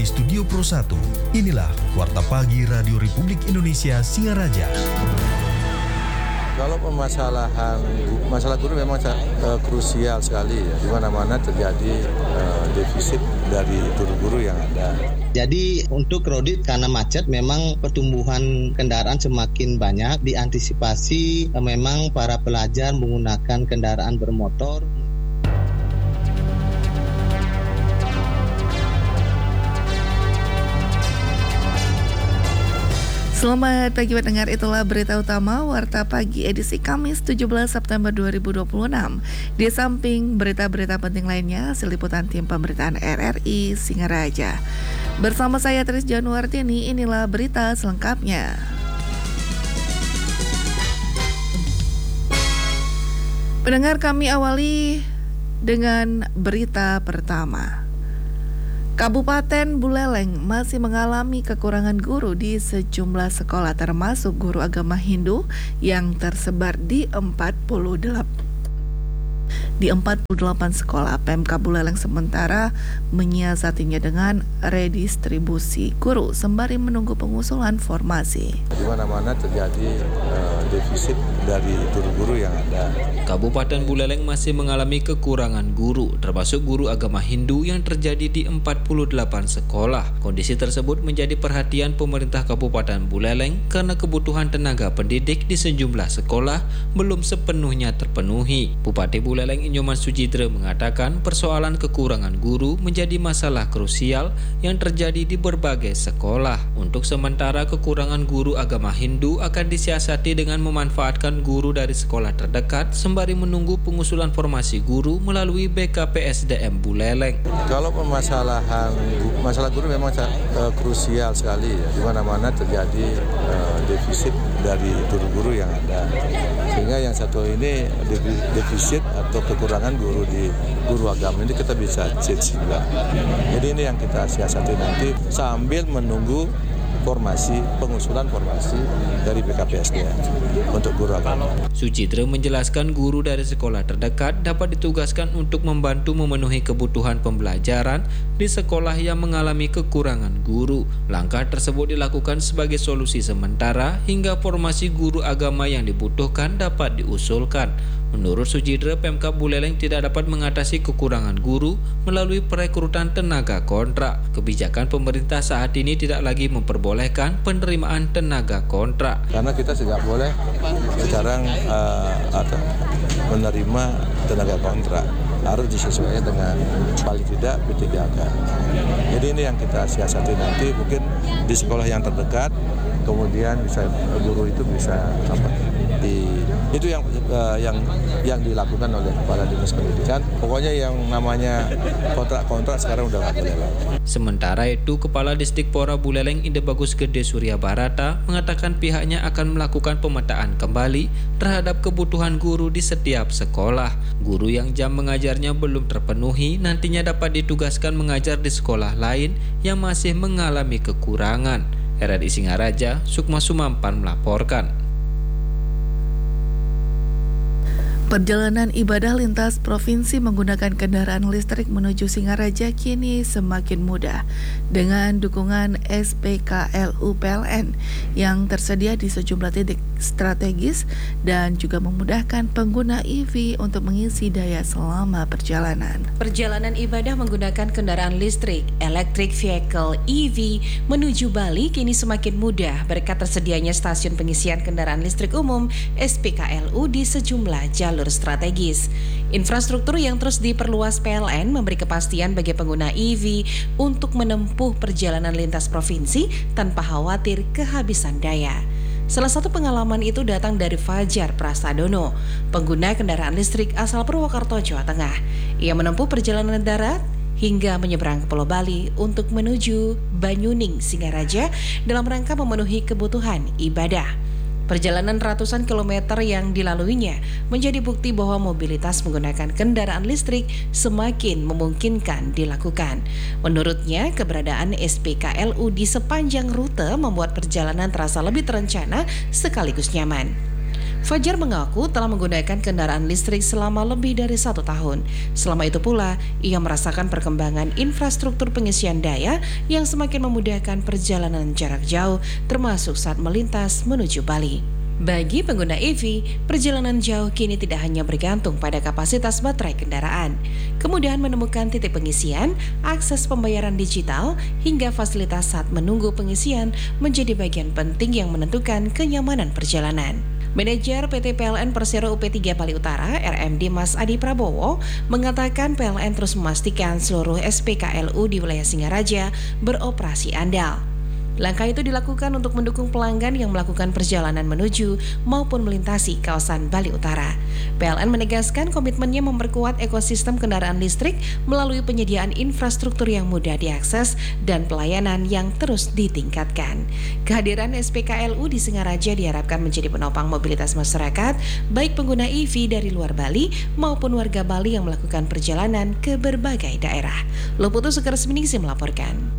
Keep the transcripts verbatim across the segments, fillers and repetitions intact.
dari Studio Pro satu, inilah Warta Pagi Radio Republik Indonesia Singaraja. Kalau permasalahan masalah guru memang uh, krusial sekali ya. Di mana-mana terjadi uh, defisit dari guru-guru yang ada. Jadi untuk kredit karena macet memang pertumbuhan kendaraan semakin banyak, diantisipasi uh, memang para pelajar menggunakan kendaraan bermotor. Selamat pagi pendengar, itulah berita utama Warta Pagi edisi Kamis tujuh belas September dua ribu dua puluh enam. Di samping berita-berita penting lainnya, seliputan tim pemberitaan R R I Singaraja. Bersama saya Tris Januartini, inilah berita selengkapnya. Pendengar, kami awali dengan berita pertama. Kabupaten Buleleng masih mengalami kekurangan guru di sejumlah sekolah, termasuk guru agama Hindu yang tersebar di empat puluh delapan di empat puluh delapan sekolah. Pemkab Buleleng sementara menyiasatinya dengan redistribusi guru sembari menunggu pengusulan formasi. Di mana-mana terjadi uh, defisit dari guru-guru yang ada. Kabupaten Buleleng masih mengalami kekurangan guru, termasuk guru agama Hindu yang terjadi di empat puluh delapan sekolah. Kondisi tersebut menjadi perhatian pemerintah Kabupaten Buleleng karena kebutuhan tenaga pendidik di sejumlah sekolah belum sepenuhnya terpenuhi. Bupati Buleleng Inyoman Sujitra mengatakan persoalan kekurangan guru menjadi masalah krusial yang terjadi di berbagai sekolah. Untuk sementara kekurangan guru agama Hindu akan disiasati dengan memanfaatkan guru dari sekolah terdekat sembari menunggu pengusulan formasi guru melalui B K P S D M Buleleng. Kalau permasalahan masalah guru memang uh, krusial sekali ya. Di mana-mana terjadi uh, defisit dari guru-guru yang ada. Sehingga yang satu ini defisit atau kekurangan guru di guru agama ini kita bisa cek juga. Jadi ini yang kita siasati nanti sambil menunggu formasi, pengusulan formasi dari B K P S D M untuk guru agama. Sucitra menjelaskan guru dari sekolah terdekat dapat ditugaskan untuk membantu memenuhi kebutuhan pembelajaran di sekolah yang mengalami kekurangan guru. Langkah tersebut dilakukan sebagai solusi sementara hingga formasi guru agama yang dibutuhkan dapat diusulkan. Menurut Sujitra, Pemkab Buleleng tidak dapat mengatasi kekurangan guru melalui perekrutan tenaga kontrak. Kebijakan pemerintah saat ini tidak lagi memperbolehkan penerimaan tenaga kontrak. Karena kita tidak boleh sekarang uh, atau menerima tenaga kontrak, harus disesuaikan dengan paling tidak P tiga K. Jadi ini yang kita siasati nanti, mungkin di sekolah yang terdekat, kemudian bisa guru itu bisa apa, di itu yang uh, yang yang dilakukan oleh kepala dinas pendidikan. Pokoknya yang namanya kontrak-kontrak sekarang udah nggak boleh lagi. Sementara itu, Kepala Disdikpora Buleleng Inde Bagus Gede Surya Barata mengatakan pihaknya akan melakukan pemetaan kembali terhadap kebutuhan guru di setiap sekolah. Guru yang jam mengajarnya belum terpenuhi nantinya dapat ditugaskan mengajar di sekolah lain yang masih mengalami kekurangan. R R I Singaraja, Sukma Sumampan melaporkan. Perjalanan ibadah lintas provinsi menggunakan kendaraan listrik menuju Singaraja kini semakin mudah dengan dukungan S P K L U P L N yang tersedia di sejumlah titik strategis dan juga memudahkan pengguna E V untuk mengisi daya selama perjalanan. Perjalanan ibadah menggunakan kendaraan listrik (electric vehicle E V) menuju Bali kini semakin mudah berkat tersedianya stasiun pengisian kendaraan listrik umum S P K L U di sejumlah jalur strategis. Infrastruktur yang terus diperluas P L N memberi kepastian bagi pengguna E V untuk menempuh perjalanan lintas provinsi tanpa khawatir kehabisan daya. Salah satu pengalaman itu datang dari Fajar Prasadono, pengguna kendaraan listrik asal Purwokerto, Jawa Tengah. Ia menempuh perjalanan darat hingga menyeberang ke Pulau Bali untuk menuju Banyuning, Singaraja dalam rangka memenuhi kebutuhan ibadah. Perjalanan ratusan kilometer yang dilaluinya menjadi bukti bahwa mobilitas menggunakan kendaraan listrik semakin memungkinkan dilakukan. Menurutnya, keberadaan S P K L U di sepanjang rute membuat perjalanan terasa lebih terencana sekaligus nyaman. Fajar mengaku telah menggunakan kendaraan listrik selama lebih dari satu tahun. Selama itu pula, ia merasakan perkembangan infrastruktur pengisian daya yang semakin memudahkan perjalanan jarak jauh, termasuk saat melintas menuju Bali. Bagi pengguna E V, perjalanan jauh kini tidak hanya bergantung pada kapasitas baterai kendaraan. Kemudahan menemukan titik pengisian, akses pembayaran digital, hingga fasilitas saat menunggu pengisian menjadi bagian penting yang menentukan kenyamanan perjalanan. Manajer P T P L N Persero U P tiga Bali Utara, R M D Mas Adi Prabowo, mengatakan P L N terus memastikan seluruh S P K L U di wilayah Singaraja beroperasi andal. Langkah itu dilakukan untuk mendukung pelanggan yang melakukan perjalanan menuju maupun melintasi kawasan Bali Utara. P L N menegaskan komitmennya memperkuat ekosistem kendaraan listrik melalui penyediaan infrastruktur yang mudah diakses dan pelayanan yang terus ditingkatkan. Kehadiran S P K L U di Singaraja diharapkan menjadi penopang mobilitas masyarakat, baik pengguna E V dari luar Bali maupun warga Bali yang melakukan perjalanan ke berbagai daerah. Loputus Sukaresminingsih melaporkan.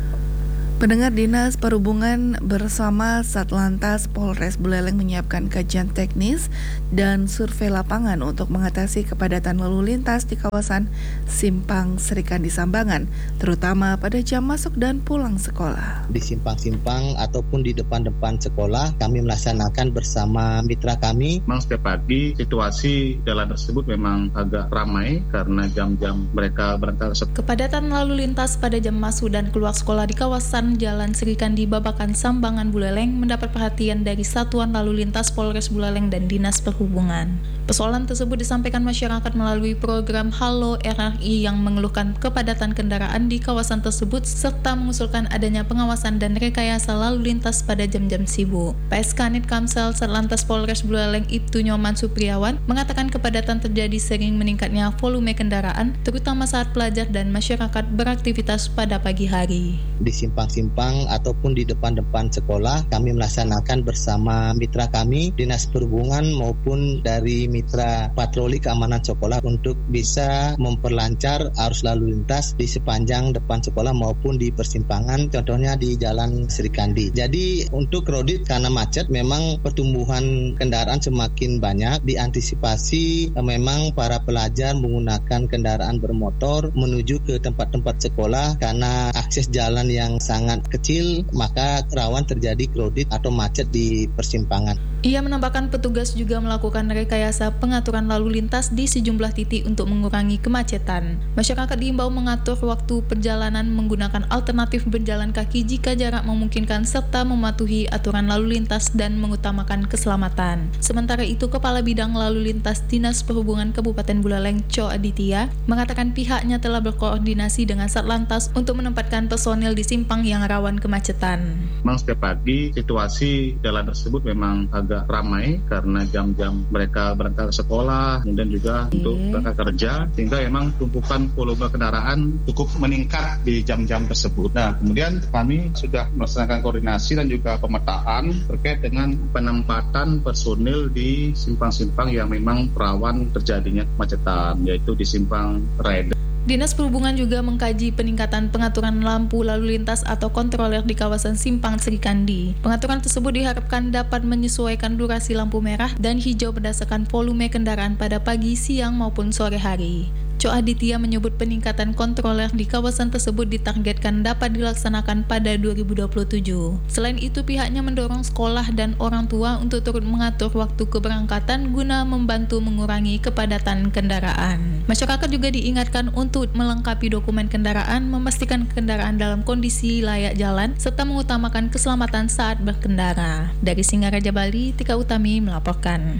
Pendengar, Dinas Perhubungan bersama Satlantas Polres Buleleng menyiapkan kajian teknis dan survei lapangan untuk mengatasi kepadatan lalu lintas di kawasan Simpang Serikandi Sambangan, terutama pada jam masuk dan pulang sekolah. Di simpang-simpang ataupun di depan-depan sekolah, kami melaksanakan bersama mitra kami. Memang setiap pagi situasi jalan tersebut memang agak ramai karena jam-jam mereka berangkat. Kepadatan lalu lintas pada jam masuk dan keluar sekolah di kawasan Jalan Serikandi Babakan Sambangan Buleleng mendapat perhatian dari Satuan Lalu Lintas Polres Buleleng dan Dinas Perhubungan. Persoalan tersebut disampaikan masyarakat melalui program Halo R R I yang mengeluhkan kepadatan kendaraan di kawasan tersebut serta mengusulkan adanya pengawasan dan rekayasa lalu lintas pada jam-jam sibuk. P S Kanit Kamsel Satlantas Polres Buleleng Ibtu Nyoman Supriawan mengatakan kepadatan terjadi sering meningkatnya volume kendaraan terutama saat pelajar dan masyarakat beraktivitas pada pagi hari. Di simpang-simpang ataupun di depan-depan sekolah, kami melaksanakan bersama mitra kami, Dinas Perhubungan maupun dari mitra patroli keamanan sekolah untuk bisa memperlancar arus lalu lintas di sepanjang depan sekolah maupun di persimpangan, contohnya di Jalan Serikandi. Jadi untuk kredit karena macet, memang pertumbuhan kendaraan semakin banyak, diantisipasi memang para pelajar menggunakan kendaraan bermotor menuju ke tempat-tempat sekolah karena akses jalan yang sangat kecil, maka rawan terjadi kredit atau macet di persimpangan. Ia menambahkan petugas juga melakukan rekayasa pengaturan lalu lintas di sejumlah titik untuk mengurangi kemacetan. Masyarakat diimbau mengatur waktu perjalanan menggunakan alternatif berjalan kaki jika jarak memungkinkan serta mematuhi aturan lalu lintas dan mengutamakan keselamatan. Sementara itu, Kepala Bidang Lalu Lintas Dinas Perhubungan Kabupaten Buleleng, Co Aditya, mengatakan pihaknya telah berkoordinasi dengan Satlantas untuk menempatkan personil di simpang yang rawan kemacetan. Memang setiap pagi situasi jalan tersebut memang agak ramai karena jam-jam mereka berangkat ke sekolah, kemudian juga okay. untuk berangkat kerja, sehingga memang tumpukan volume kendaraan cukup meningkat di jam-jam tersebut. Nah, kemudian kami sudah melaksanakan koordinasi dan juga pemetaan terkait dengan penempatan personil di simpang-simpang yang memang rawan terjadinya kemacetan, yaitu di simpang Reda. Dinas Perhubungan juga mengkaji peningkatan pengaturan lampu lalu lintas atau kontroler di kawasan Simpang Serikandi. Pengaturan tersebut diharapkan dapat menyesuaikan durasi lampu merah dan hijau berdasarkan volume kendaraan pada pagi, siang maupun sore hari. Co Aditya menyebut peningkatan kontroler di kawasan tersebut ditargetkan dapat dilaksanakan pada dua ribu dua puluh tujuh. Selain itu, pihaknya mendorong sekolah dan orang tua untuk turut mengatur waktu keberangkatan guna membantu mengurangi kepadatan kendaraan. Masyarakat juga diingatkan untuk melengkapi dokumen kendaraan, memastikan kendaraan dalam kondisi layak jalan, serta mengutamakan keselamatan saat berkendara. Dari Singaraja, Bali, Tika Utami melaporkan.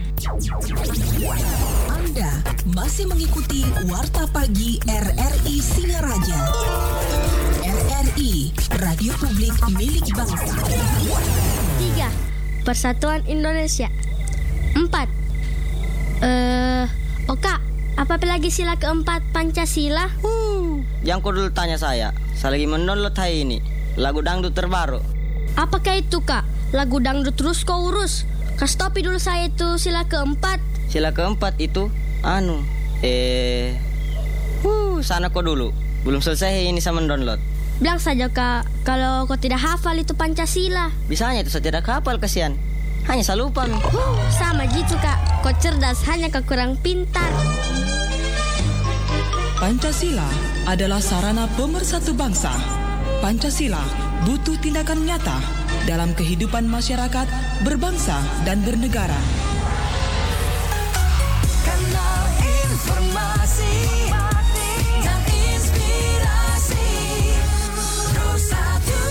Anda masih mengikuti Warta Pagi R R I Singaraja. R R I, Radio Publik Milik Bangsa. Tiga, Persatuan Indonesia. Empat, eh, Oka, apa lagi sila keempat Pancasila? Hmm, yang kau dulu tanya saya, saya lagi mendownload hari ini lagu dangdut terbaru. Apakah itu, Kak? Lagu dangdut terus kau urus. Kasih topi dulu saya itu sila keempat. Sila keempat itu, anu, eh, uh, sana kau dulu. Belum selesai ini saya mendownload. Bilang saja, Kak, kalau kau tidak hafal itu Pancasila. Bisanya itu saya tidak hafal, kasihan. hanya selalu lupa Mi. Huh, sama gitu kak, kau cerdas hanya kau kurang pintar. Pancasila adalah sarana pemersatu bangsa. Pancasila butuh tindakan nyata dalam kehidupan masyarakat, berbangsa dan bernegara. Kanal informasi dan inspirasi satu.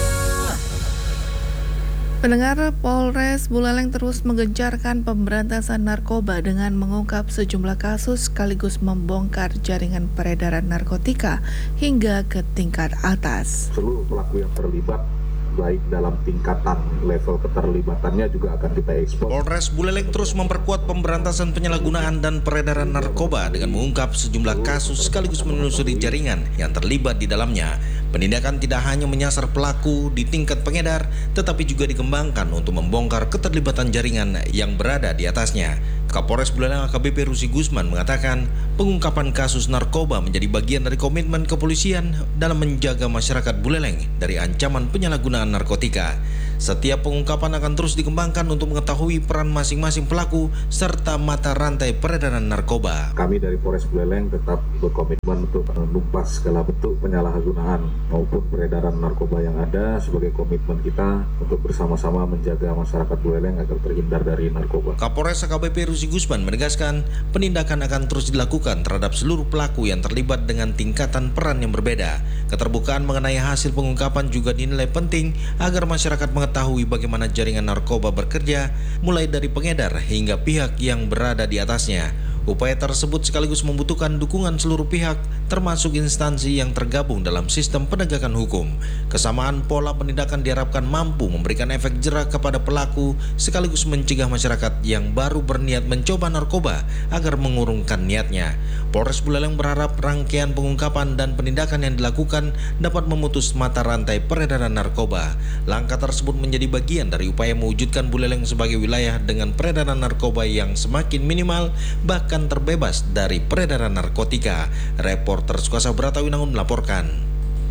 Pendengar, Polres Buleleng terus menggencarkan pemberantasan narkoba dengan mengungkap sejumlah kasus sekaligus membongkar jaringan peredaran narkotika hingga ke tingkat atas. Seluruh pelaku yang terlibat baik dalam tingkatan level keterlibatannya juga akan kita ekspos. Polres Buleleng terus memperkuat pemberantasan penyalahgunaan dan peredaran narkoba dengan mengungkap sejumlah kasus sekaligus menelusuri jaringan yang terlibat di dalamnya. Penindakan tidak hanya menyasar pelaku di tingkat pengedar, tetapi juga dikembangkan untuk membongkar keterlibatan jaringan yang berada di atasnya. Kapolres Buleleng A K B P Rusi Gusman mengatakan pengungkapan kasus narkoba menjadi bagian dari komitmen kepolisian dalam menjaga masyarakat Buleleng dari ancaman penyalahgunaan narkotika. Setiap pengungkapan akan terus dikembangkan untuk mengetahui peran masing-masing pelaku serta mata rantai peredaran narkoba. Kami dari Polres Buleleng tetap berkomitmen untuk menumpas segala bentuk penyalahgunaan maupun peredaran narkoba yang ada sebagai komitmen kita untuk bersama-sama menjaga masyarakat Buleleng agar terhindar dari narkoba. Kapolres A K B P Rusi Gusman menegaskan penindakan akan terus dilakukan terhadap seluruh pelaku yang terlibat dengan tingkatan peran yang berbeda. Keterbukaan mengenai hasil pengungkapan juga dinilai penting agar masyarakat mengetahui bagaimana jaringan narkoba bekerja, mulai dari pengedar hingga pihak yang berada di atasnya. Upaya tersebut sekaligus membutuhkan dukungan seluruh pihak, termasuk instansi yang tergabung dalam sistem penegakan hukum. Kesamaan pola penindakan diharapkan mampu memberikan efek jera kepada pelaku, sekaligus mencegah masyarakat yang baru berniat mencoba narkoba agar mengurungkan niatnya. Polres Buleleng berharap rangkaian pengungkapan dan penindakan yang dilakukan dapat memutus mata rantai peredaran narkoba. Langkah tersebut menjadi bagian dari upaya mewujudkan Buleleng sebagai wilayah dengan peredaran narkoba yang semakin minimal, bahkan terbebas dari peredaran narkotika. Reporter Sukasa Bratawinangun melaporkan.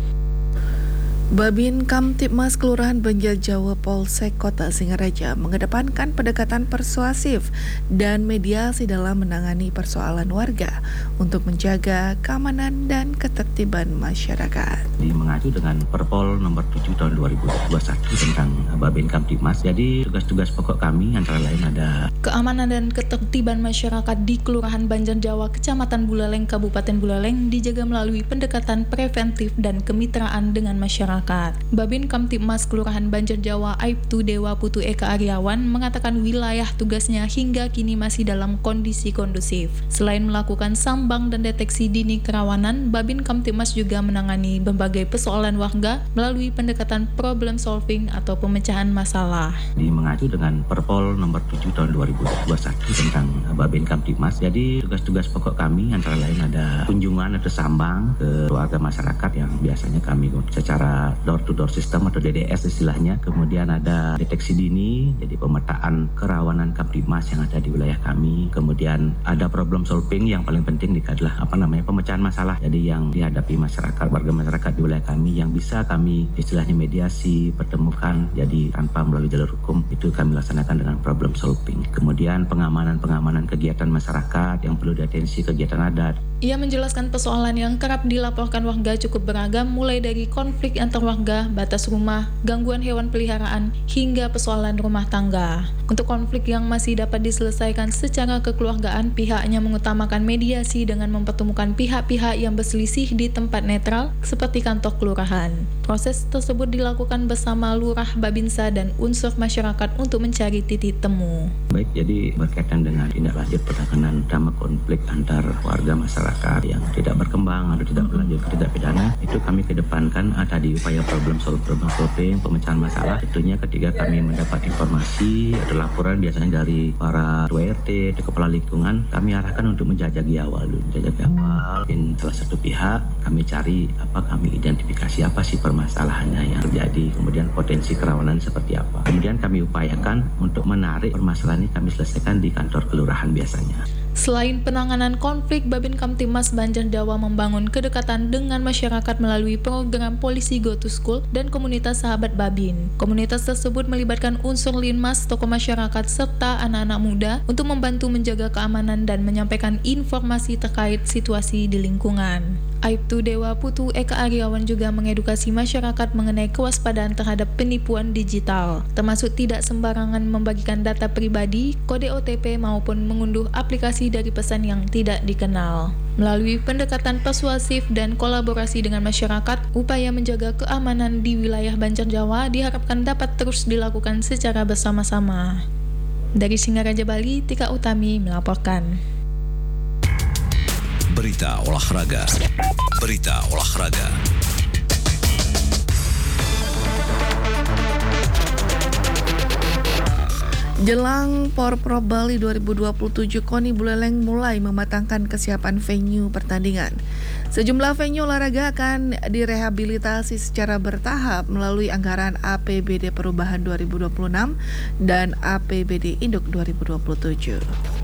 Babin Kamtibmas Kelurahan Banjar Jawa Polsek Kota Singaraja mengedepankan pendekatan persuasif dan mediasi dalam menangani persoalan warga untuk menjaga keamanan dan ketertiban masyarakat. Mengacu dengan Perpol nomor tujuh tahun dua ribu dua puluh satu tentang Babin Kamtibmas. Jadi tugas-tugas pokok kami antara lain ada keamanan dan ketertiban masyarakat di Kelurahan Banjar Jawa, Kecamatan Buleleng, Kabupaten Buleleng dijaga melalui pendekatan preventif dan kemitraan dengan masyarakat. Babin Kamtibmas Kelurahan Banjar Jawa Aibtu Dewa Putu Eka Aryawan mengatakan wilayah tugasnya hingga kini masih dalam kondisi kondusif. Selain melakukan sambang dan deteksi dini kerawanan, Babin Kamtibmas juga menangani berbagai persoalan warga melalui pendekatan problem solving atau pemecahan masalah. Mengacu dengan Perpol nomor tujuh tahun dua ribu dua puluh satu tentang Babin Kamtibmas. Jadi tugas-tugas pokok kami antara lain ada kunjungan atau sambang ke keluarga masyarakat yang biasanya kami secara door to door system atau D D S istilahnya. Kemudian ada deteksi dini, jadi pemetaan kerawanan Kamtibmas yang ada di wilayah kami. Kemudian ada problem solving yang paling penting adalah apa namanya pemecahan masalah. Jadi yang dihadapi masyarakat, warga masyarakat di wilayah kami yang bisa kami istilahnya mediasi, pertemukan, jadi tanpa melalui jalur hukum, itu kami laksanakan dengan problem solving. Kemudian pengamanan-pengamanan kegiatan masyarakat yang perlu diatensi, kegiatan adat. Ia menjelaskan persoalan yang kerap dilaporkan warga cukup beragam, mulai dari konflik antar warga, batas rumah, gangguan hewan peliharaan, hingga persoalan rumah tangga. Untuk konflik yang masih dapat diselesaikan secara kekeluargaan, pihaknya mengutamakan mediasi dengan mempertemukan pihak-pihak yang berselisih di tempat netral seperti kantor kelurahan. Proses tersebut dilakukan bersama lurah, babinsa, dan unsur masyarakat untuk mencari titik temu. Baik, jadi berkaitan dengan tindak lanjut penanganan utama konflik antar warga masyarakat yang tidak berkembang atau tidak berlanjut ke tindak pidana, itu kami kedepankan ada di upaya problem solving, pemecahan masalah. Tentunya ketika kami mendapat informasi atau laporan biasanya dari para ketua R T, kepala lingkungan, kami arahkan untuk menjajaki awal dulu, menjajaki awal. In salah satu pihak kami cari apa, kami identifikasi apa sih permasalahannya yang terjadi, kemudian potensi kerawanan seperti apa. Kemudian kami upayakan untuk menarik permasalahan ini kami selesaikan di kantor kelurahan biasanya. Selain penanganan konflik, Babin Kamtibmas Banjar Dawa membangun kedekatan dengan masyarakat melalui program Polisi Go to School dan komunitas sahabat Babin. Komunitas tersebut melibatkan unsur linmas, tokoh masyarakat, serta anak-anak muda untuk membantu menjaga keamanan dan menyampaikan informasi terkait situasi di lingkungan. Aibtu Dewa Putu Eka Aryawan juga mengedukasi masyarakat mengenai kewaspadaan terhadap penipuan digital, termasuk tidak sembarangan membagikan data pribadi, kode O T P maupun mengunduh aplikasi dari pesan yang tidak dikenal. Melalui pendekatan persuasif dan kolaborasi dengan masyarakat, upaya menjaga keamanan di wilayah Banjar Jawa diharapkan dapat terus dilakukan secara bersama-sama. Dari Singaraja, Bali, Tika Utami melaporkan. Berita olahraga. Berita olahraga. Jelang Porprov Bali dua ribu dua puluh tujuh, KONI Buleleng mulai mematangkan kesiapan venue pertandingan. Sejumlah venue olahraga akan direhabilitasi secara bertahap melalui anggaran A P B D Perubahan dua ribu dua puluh enam dan A P B D Induk dua ribu dua puluh tujuh.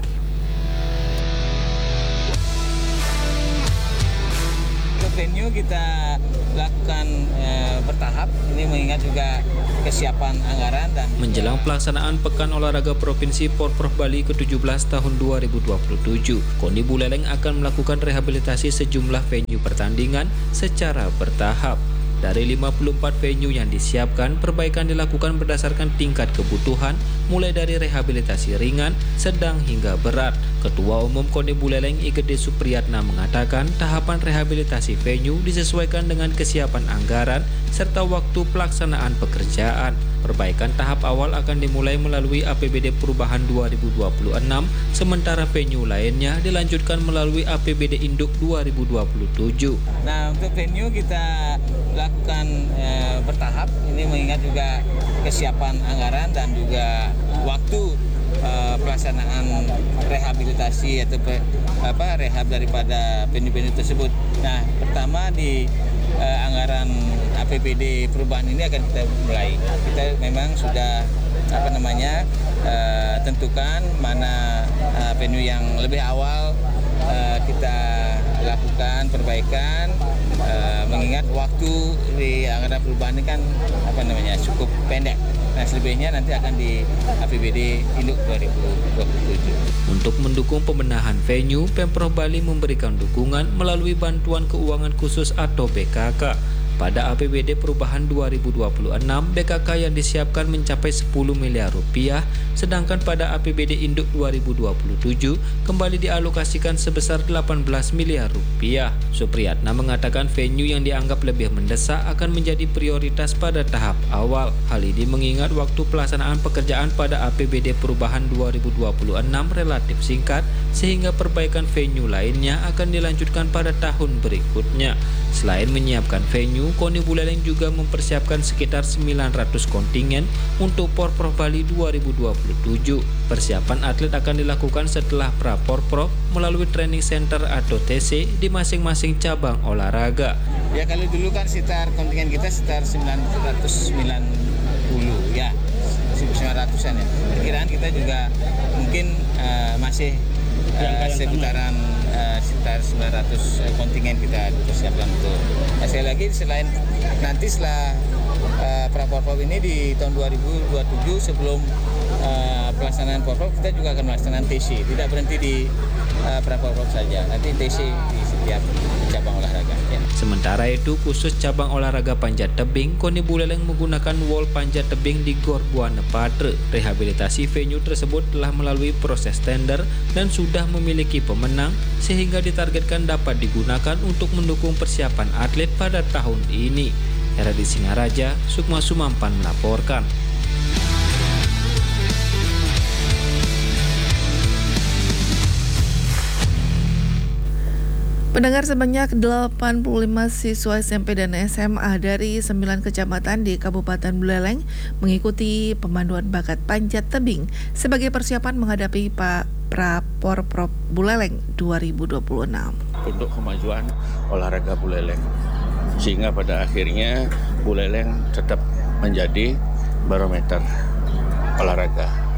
Venue kita lakukan e, bertahap, ini mengingat juga kesiapan anggaran dan menjelang pelaksanaan Pekan Olahraga Provinsi Porprov Bali ke tujuh belas tahun dua ribu dua puluh tujuh, KONI Buleleng akan melakukan rehabilitasi sejumlah venue pertandingan secara bertahap. Dari lima puluh empat venue yang disiapkan, perbaikan dilakukan berdasarkan tingkat kebutuhan, mulai dari rehabilitasi ringan, sedang hingga berat. Ketua Umum KONI Buleleng I Gede Supriyatna mengatakan tahapan rehabilitasi venue disesuaikan dengan kesiapan anggaran serta waktu pelaksanaan pekerjaan. Perbaikan tahap awal akan dimulai melalui A P B D Perubahan dua ribu dua puluh enam, sementara venue lainnya dilanjutkan melalui A P B D Induk dua ribu dua puluh tujuh. Nah, untuk venue kita lakukan e, bertahap, ini mengingat juga kesiapan anggaran dan juga waktu e, pelaksanaan rehabilitasi atau pe, apa rehab daripada venue-venue tersebut. Nah, pertama di e, anggaran A P B D perubahan ini akan kita mulai. Kita memang sudah apa namanya e, tentukan mana e, venue yang lebih awal e, kita lakukan perbaikan, e, mengingat waktu di anggaran perubahan ini kan apa namanya cukup pendek. Nah, selebihnya nanti akan di A P B D Induk dua ribu dua puluh tujuh. Untuk mendukung pembenahan venue, Pemprov Bali memberikan dukungan melalui bantuan keuangan khusus atau B K K. Pada A P B D Perubahan dua ribu dua puluh enam, B K K yang disiapkan mencapai sepuluh miliar rupiah, sedangkan pada A P B D Induk dua ribu dua puluh tujuh kembali dialokasikan sebesar delapan belas miliar rupiah. Supriyatna mengatakan venue yang dianggap lebih mendesak akan menjadi prioritas pada tahap awal. Hal ini mengingat waktu pelaksanaan pekerjaan pada A P B D Perubahan dua ribu dua puluh enam relatif singkat, sehingga perbaikan venue lainnya akan dilanjutkan pada tahun berikutnya. Selain menyiapkan venue, KONI Buleleng juga mempersiapkan sekitar sembilan ratus kontingen untuk Porprov Bali dua ribu dua puluh tujuh. Persiapan atlet akan dilakukan setelah pra-Porprov melalui training center atau T C di masing-masing cabang olahraga. Ya, kalau dulu kan sekitar kontingen kita sekitar sembilan ratus sembilan puluh ya, sembilan ratusan ya. Perkiraan kita juga mungkin uh, masih uh, sekitaran uh, sekitar sembilan ratus kontingen kita persiapkan untuk. Nah, sekali lagi selain nanti setelah uh, pra-Porprov ini di tahun dua ribu dua puluh tujuh sebelum uh, pelaksanaan Porprov kita juga akan melaksanakan T C. Tidak berhenti di uh, pra-Porprov saja. Nanti T C di setiap cabang olahraga. Ya. Sementara itu, khusus cabang olahraga panjat tebing, KONI Buleleng menggunakan wall panjat tebing di Gor Buana Patre. Rehabilitasi venue tersebut telah melalui proses tender dan sudah memiliki pemenang, sehingga ditargetkan dapat digunakan untuk mendukung persiapan atlet pada tahun ini. Heradi Singaraja, Sukma Sumampan melaporkan. Pendengar, sebanyak delapan puluh lima siswa S M P dan S M A dari sembilan kecamatan di Kabupaten Buleleng mengikuti pemanduan bakat panjat tebing sebagai persiapan menghadapi pra-Porprov Buleleng dua ribu dua puluh enam. Untuk kemajuan olahraga Buleleng, sehingga pada akhirnya Buleleng tetap menjadi barometer olahraga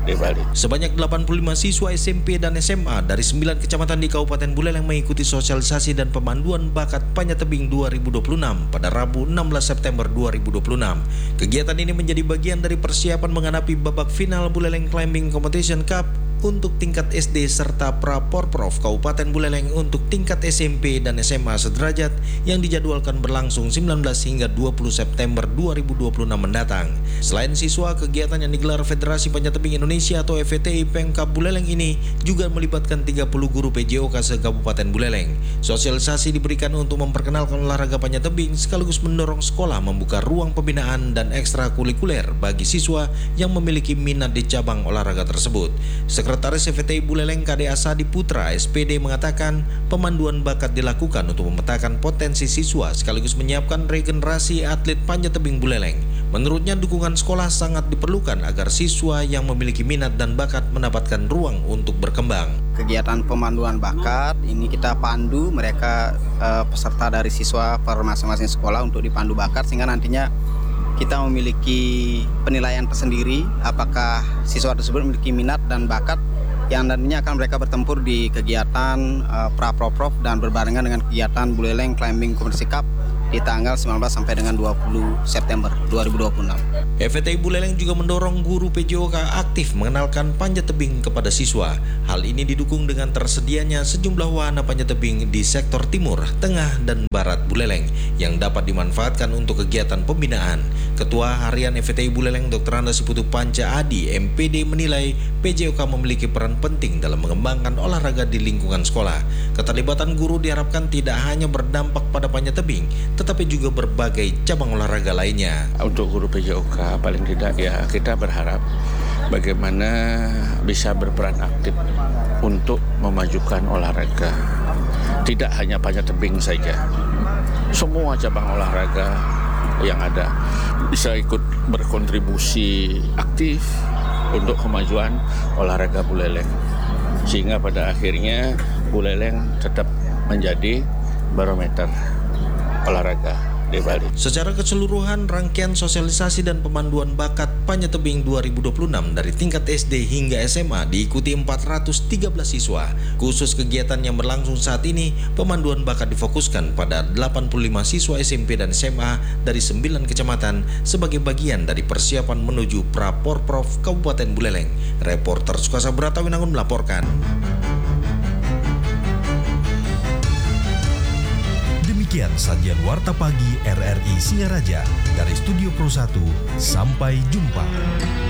di Bali. Sebanyak delapan puluh lima siswa S M P dan S M A dari sembilan kecamatan di Kabupaten Buleleng mengikuti sosialisasi dan pemanduan bakat Panjat Tebing dua ribu dua puluh enam pada Rabu enam belas September dua ribu dua puluh enam. Kegiatan ini menjadi bagian dari persiapan menghadapi babak final Buleleng Climbing Competition Cup untuk tingkat S D serta Pra-Porprov Kabupaten Buleleng untuk tingkat S M P dan S M A sederajat yang dijadwalkan berlangsung sembilan belas hingga dua puluh September dua ribu dua puluh enam mendatang. Selain siswa, kegiatan yang digelar Federasi Panjat Tebing Indonesia atau F P T I Pemkab Buleleng ini juga melibatkan tiga puluh guru P J O K se-Kabupaten Buleleng. Sosialisasi diberikan untuk memperkenalkan olahraga panjat tebing sekaligus mendorong sekolah membuka ruang pembinaan dan ekstrakurikuler bagi siswa yang memiliki minat di cabang olahraga tersebut. Sekretaris F P T I Buleleng K D Asadi Putra S P D mengatakan pemanduan bakat dilakukan untuk memetakan potensi siswa sekaligus menyiapkan regenerasi atlet panjat tebing Buleleng. Menurutnya dukungan sekolah sangat diperlukan agar siswa yang memiliki minat dan bakat mendapatkan ruang untuk berkembang. Kegiatan pemanduan bakat ini kita pandu mereka eh, peserta dari siswa per masing-masing sekolah untuk dipandu bakat sehingga nantinya kita memiliki penilaian tersendiri apakah siswa tersebut memiliki minat dan bakat yang nantinya akan mereka bertempur di kegiatan uh, Pra-Porprov dan berbarengan dengan kegiatan Buleleng Climbing Competition Cup di tanggal sembilan belas sampai dengan dua puluh September dua ribu dua puluh enam. F P T I Buleleng juga mendorong guru P J O K aktif mengenalkan panjat tebing kepada siswa. Hal ini didukung dengan tersedianya sejumlah wahana panjat tebing di sektor timur, tengah, dan barat Buleleng yang dapat dimanfaatkan untuk kegiatan pembinaan. Ketua Harian F P T I Buleleng Doktor Anda Siputu Panca Adi M P D menilai P J O K memiliki peran penting dalam mengembangkan olahraga di lingkungan sekolah. Keterlibatan guru diharapkan tidak hanya berdampak pada panjat tebing, tetapi juga berbagai cabang olahraga lainnya. Untuk guru P J O K paling tidak ya kita berharap bagaimana bisa berperan aktif untuk memajukan olahraga. Tidak hanya panjat tebing saja, semua cabang olahraga yang ada bisa ikut berkontribusi aktif untuk kemajuan olahraga Buleleng, sehingga pada akhirnya Buleleng tetap menjadi barometer olahraga di Bali. Secara keseluruhan, rangkaian sosialisasi dan pemanduan bakat panjat tebing dua ribu dua puluh enam dari tingkat S D hingga S M A diikuti empat ratus tiga belas siswa. Khusus kegiatan yang berlangsung saat ini, pemanduan bakat difokuskan pada delapan puluh lima siswa S M P dan S M A dari sembilan kecamatan sebagai bagian dari persiapan menuju Pra-Porprov Kabupaten Buleleng. Reporter Sukasa Bratawinangun melaporkan. Demikian sajian Warta Pagi R R I Singaraja dari Studio Pro satu. Sampai jumpa.